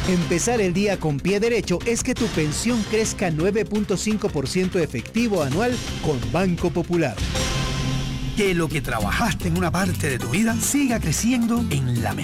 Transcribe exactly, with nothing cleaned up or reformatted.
Empezar el día con pie derecho es que tu pensión crezca nueve punto cinco por ciento efectivo anual con Banco Popular. Que lo que trabajaste en una parte de tu vida siga creciendo en la mejor.